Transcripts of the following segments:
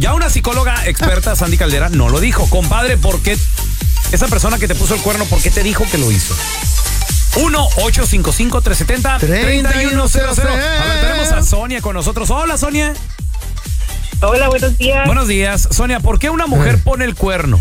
Ya una psicóloga experta, Sandy Caldera, no lo dijo. Compadre, ¿por qué esa persona que te puso el cuerno, por qué te dijo que lo hizo? 1-855-370-3100. A ver, tenemos a Sonia con nosotros. Hola, Sonia. Hola, buenos días. Buenos días. Sonia, ¿por qué una mujer pone el cuerno?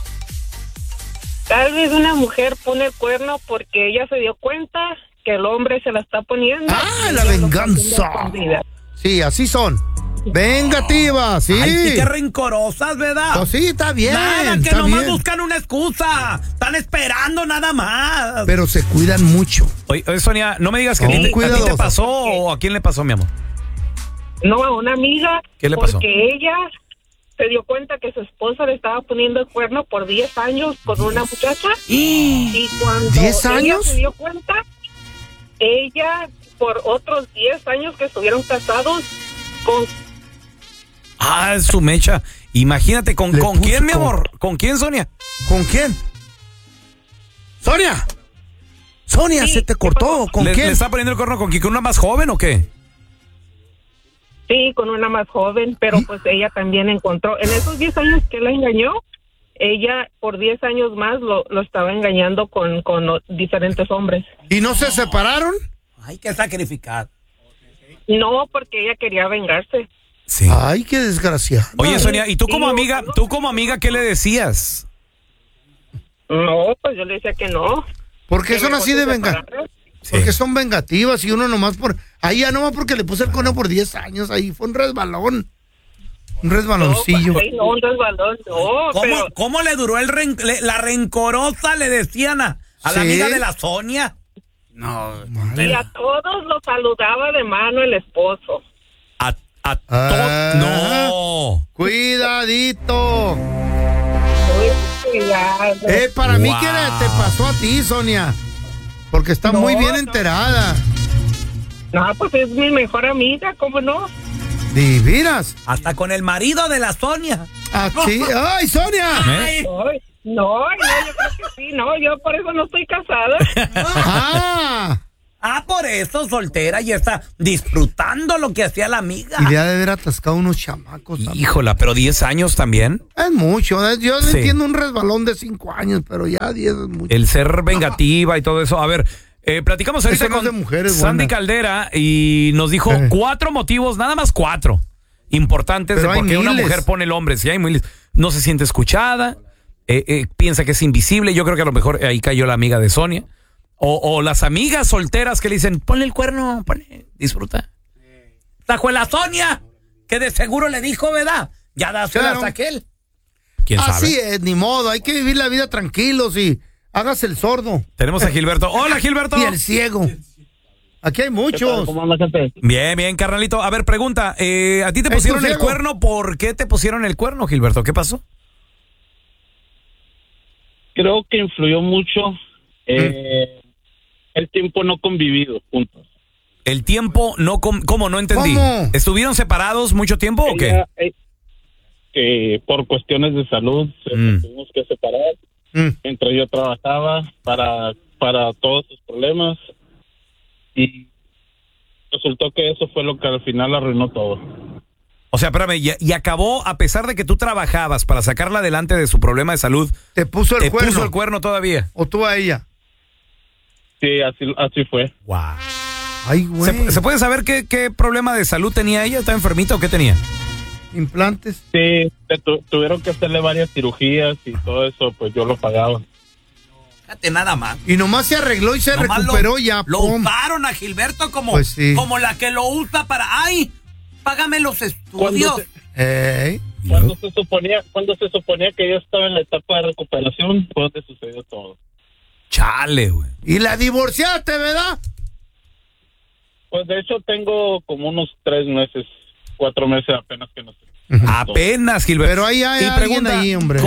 Tal vez una mujer pone el cuerno porque ella se dio cuenta que el hombre se la está poniendo. ¡Ah, la venganza! Sí, así son. Vengativas, sí. Ay, sí, qué rencorosas, ¿verdad? Pues sí, está bien. Nada, que está nomás bien. buscan una excusa. Están esperando nada más. Pero se cuidan mucho. Oye, Sonia, no me digas que a ti te pasó o a quién le pasó, mi amor. No, a una amiga. ¿Qué le pasó? Porque ella se dio cuenta que su esposa le estaba poniendo el cuerno por 10 años con una muchacha. Y cuando ¿10 ella años? se dio cuenta, ella por otros 10 años que estuvieron casados con... Ah, es su mecha. Imagínate, ¿con quién, mi amor? ¿Con quién, Sonia? ¿Con quién? ¡Sonia! ¡Sonia, Sí, se te cortó! ¿Con ¿Le quién? está poniendo el cuerno con quién? ¿Con una más joven o qué? Sí, con una más joven, pero pues ella también encontró, en esos 10 años que la engañó, ella por 10 años más lo estaba engañando con diferentes hombres. ¿Y no se separaron? Hay que sacrificar. No, porque ella quería vengarse. Sí. Ay, qué desgraciado. Oye, Sonia, ¿y tú como amiga, qué le decías? No, pues yo le decía que no. ¿Por qué Que son mejor así se de vengativas? separaran. Porque son vengativas y uno nomás por... Ahí ya nomás porque le puse el cono por 10 años, ahí fue un resbalón. Un resbaloncillo. No, pues, no, un resbalón, no. ¿Cómo le duró la rencorosa, le decían a la ¿Sí? amiga de la Sonia? No. Y a todos los saludaba de mano el esposo. No. Cuidadito. Cuidado. Para mí Wow. que te pasó a ti, Sonia. Porque está muy bien enterada. No, pues es mi mejor amiga, ¿cómo no? Divinas. Hasta con el marido de la Sonia. Aquí. ¡Ay, Sonia! ¿Eh? No, yo creo que sí, no, yo por eso no estoy casada. Por eso, soltera, y está disfrutando lo que hacía la amiga. Y le ha de haber atascado unos chamacos también. Híjola, pero 10 años también. Es mucho. Yo Sí. entiendo un resbalón de 5 años, pero ya 10 es mucho. El ser vengativa y todo eso. A ver, platicamos ahorita Eso no con es de mujeres, Sandy buena. Caldera y nos dijo 4 motivos, nada más 4, importantes Pero de hay por qué una miles. mujer pone el hombre. Si hay miles, no se siente escuchada, piensa que es invisible. Yo creo que a lo mejor ahí cayó la amiga de Sonia. O las amigas solteras que le dicen, ponle el cuerno, disfruta. Tajo la Sonia, que de seguro le dijo, ¿verdad? Ya dáselas Claro. a aquel. ¿Quién sabe? Así es, ni modo. Hay que vivir la vida tranquilos y hágase el sordo. Tenemos a Gilberto. Hola, Gilberto. Y el ciego. Aquí hay muchos. ¿Cómo anda, gente? Bien, carnalito. A ver, pregunta, ¿a ti te pusieron el cuerno? ¿Por qué te pusieron el cuerno, Gilberto? ¿Qué pasó? Creo que influyó mucho el tiempo no convivido juntos. El tiempo no... ¿Cómo? No entendí. ¿Cómo? ¿Estuvieron separados mucho tiempo o qué? Que por cuestiones de salud tuvimos que separar. Mientras yo trabajaba para todos sus problemas y resultó que eso fue lo que al final arruinó todo. O sea, espérame, y acabó, a pesar de que tú trabajabas para sacarla adelante de su problema de salud, ¿Te puso el cuerno? puso el cuerno todavía. ¿O tú a ella? Sí, así fue. Wow. Ay, güey. ¿Se puede saber qué problema de salud tenía ella? ¿Estaba enfermita o qué tenía? ¿Implantes? Sí, tuvieron que hacerle varias cirugías y todo eso, pues yo lo pagaba. Fíjate, nada más. Y nomás se arregló y se Nomás recuperó ya. Lo ¡pum! usaron a Gilberto como, Pues sí. como la que lo usa para... ¡Ay! Págame los estudios. Cuando se suponía que yo estaba en la etapa de recuperación, fue donde sucedió todo. Chale, güey. Y la divorciaste, ¿verdad? Pues de hecho tengo como unos 3 meses, 4 meses apenas que no sé. Apenas, Gilberto. Pero ahí hay Y alguien pregunta, ahí, hombre.